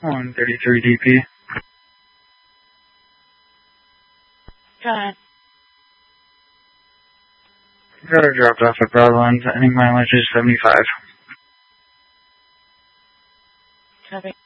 133 DP. Got it. Got her dropped off at Broadlands. Any mileage is 75. Copy.